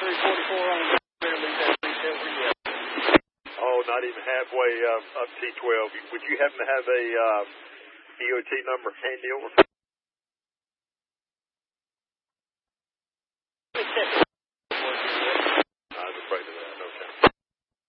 344 on the Oh, not even halfway up T12. Would you happen to have a EOT number handy over?